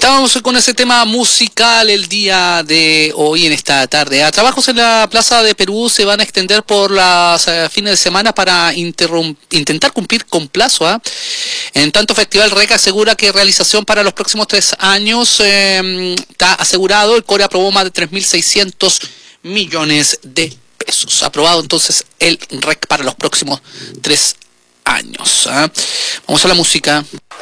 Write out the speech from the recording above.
Estábamos con ese tema musical el día de hoy en esta tarde. Trabajos en la Plaza de Perú se van a extender por las fines de semana para intentar cumplir con plazo. En tanto, Festival Rec asegura que realización para los próximos 3 años está asegurado. El CORE aprobó más de 3.600 millones de pesos. Aprobado entonces el REC para los próximos 3 años. Vamos a la música.